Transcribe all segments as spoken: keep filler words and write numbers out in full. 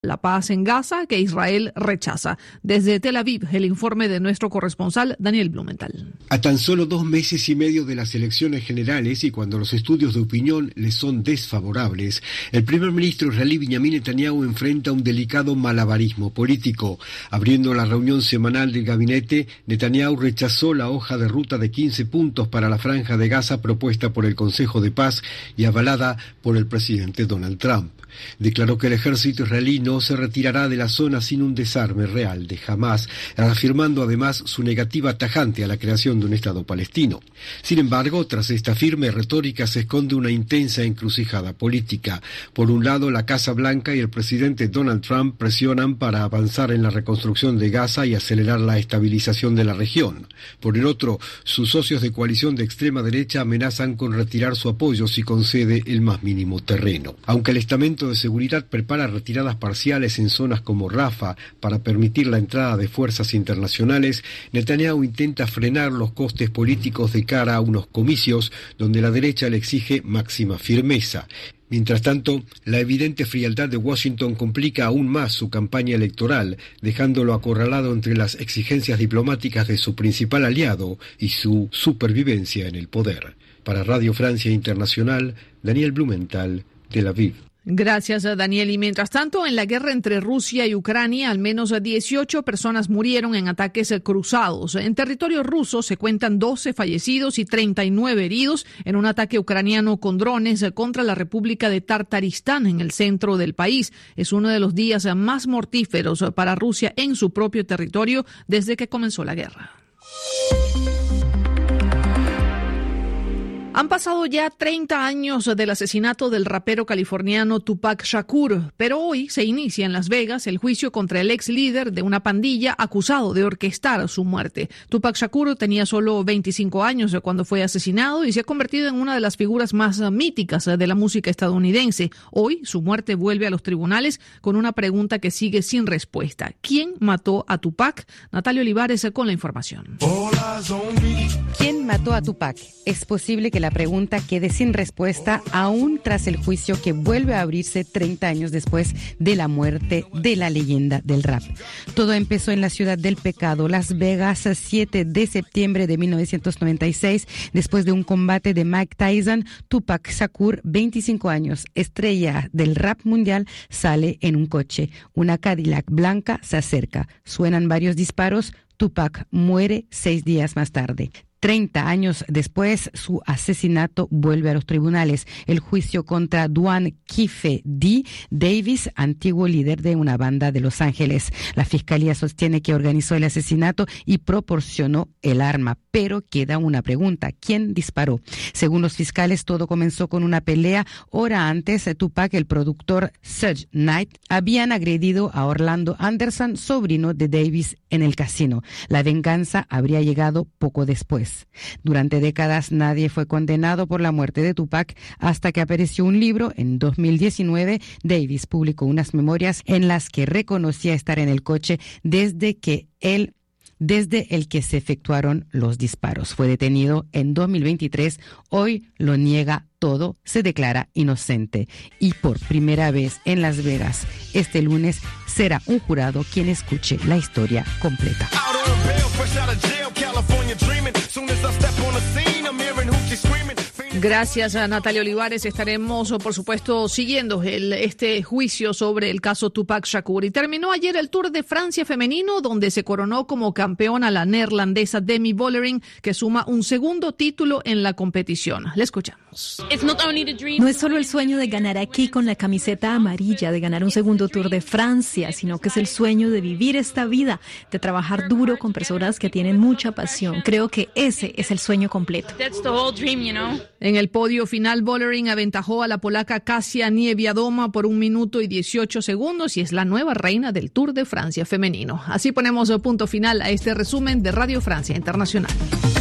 la paz en Gaza que Israel rechaza. Desde Tel Aviv, el informe de nuestro corresponsal Daniel Blumenthal. A tan solo dos meses y medio de las elecciones generales y cuando los estudios de opinión les son desfavorables, el primer ministro israelí Benjamin Netanyahu enfrenta un delicado malabarismo político. Abriendo la reunión semanal del gabinete, Netanyahu rechazó la hoja de ruta de quince puntos para la franja de Gaza propuesta por el Consejo de Paz y avalada por el presidente Donald Trump. Declaró que el ejército israelí no se retirará de la zona sin un desarme real de Hamás, afirmando además su negativa tajante a la creación de un Estado palestino. Sin embargo, tras esta firme retórica se esconde una intensa encrucijada política. Por un lado, la Casa Blanca y el presidente Donald Trump presionan para avanzar en la reconstrucción de Gaza y acelerar la estabilización de la región. Por el otro, sus socios de coalición de extrema derecha amenazan con retirar su apoyo si concede el más mínimo terreno. Aunque el estamento de seguridad prepara retiradas parciales en zonas como Rafah para permitir la entrada de fuerzas internacionales, Netanyahu intenta frenar los costes políticos de cara a unos comicios donde la derecha le exige máxima firmeza. Mientras tanto, la evidente frialdad de Washington complica aún más su campaña electoral, dejándolo acorralado entre las exigencias diplomáticas de su principal aliado y su supervivencia en el poder. Para Radio Francia Internacional, Daniel Blumenthal, Tel Aviv. Gracias, Daniel. Y mientras tanto, en la guerra entre Rusia y Ucrania, al menos dieciocho personas murieron en ataques cruzados. En territorio ruso se cuentan doce fallecidos y treinta y nueve heridos en un ataque ucraniano con drones contra la República de Tartaristán en el centro del país. Es uno de los días más mortíferos para Rusia en su propio territorio desde que comenzó la guerra. Han pasado ya treinta años del asesinato del rapero californiano Tupac Shakur, pero hoy se inicia en Las Vegas el juicio contra el ex líder de una pandilla acusado de orquestar su muerte. Tupac Shakur tenía solo veinticinco años cuando fue asesinado y se ha convertido en una de las figuras más míticas de la música estadounidense. Hoy su muerte vuelve a los tribunales con una pregunta que sigue sin respuesta. ¿Quién mató a Tupac? Natalia Olivares con la información. ¿Quién mató a Tupac? Es posible que la pregunta quede sin respuesta aún tras el juicio que vuelve a abrirse treinta años después de la muerte de la leyenda del rap. Todo empezó en la ciudad del pecado, Las Vegas, siete de septiembre de mil novecientos noventa y seis, después de un combate de Mike Tyson. Tupac Shakur, veinticinco años, estrella del rap mundial, sale en un coche. Una Cadillac blanca se acerca. Suenan varios disparos. Tupac muere seis días más tarde. Treinta años después, su asesinato vuelve a los tribunales. El juicio contra Duane Keffe D. Davis, antiguo líder de una banda de Los Ángeles. La fiscalía sostiene que organizó el asesinato y proporcionó el arma, pero queda una pregunta: ¿quién disparó? Según los fiscales, todo comenzó con una pelea. Hora antes, Tupac, el productor Suge Knight, habían agredido a Orlando Anderson, sobrino de Davis, en el casino. La venganza habría llegado poco después. Durante décadas nadie fue condenado por la muerte de Tupac hasta que apareció un libro. En dos mil diecinueve, Davis publicó unas memorias en las que reconocía estar en el coche desde que él desde el que se efectuaron los disparos. Fue detenido en dos mil veintitrés. Hoy lo niega todo, se declara inocente. Y por primera vez en Las Vegas, este lunes, será un jurado quien escuche la historia completa. Gracias a Natalia Olivares. Estaremos, por supuesto, siguiendo el, este juicio sobre el caso Tupac Shakur. Y terminó ayer el Tour de Francia femenino, donde se coronó como campeona la neerlandesa Demi Vollering, que suma un segundo título en la competición. Le escuchamos. No es solo el sueño de ganar aquí con la camiseta amarilla, de ganar un segundo Tour de Francia, sino que es el sueño de vivir esta vida, de trabajar duro con personas que tienen mucha pasión. Creo que ese es el sueño completo. En el podio final, Vollering aventajó a la polaca Kasia Niewiadoma por un minuto y dieciocho segundos y es la nueva reina del Tour de Francia femenino. Así ponemos punto final a este resumen de Radio Francia Internacional.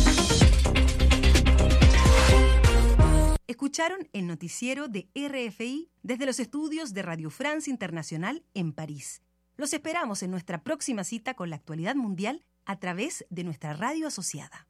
Escucharon el noticiero de R F I desde los estudios de Radio Francia Internacional en París. Los esperamos en nuestra próxima cita con la actualidad mundial a través de nuestra radio asociada.